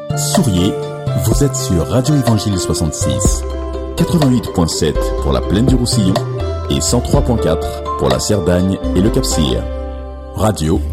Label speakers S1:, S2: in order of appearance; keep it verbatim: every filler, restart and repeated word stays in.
S1: Souriez, vous êtes sur Radio Évangile soixante-six, quatre-vingt-huit virgule sept pour la plaine du Roussillon et cent trois virgule quatre pour la Cerdagne et le Cap-Cyr. Radio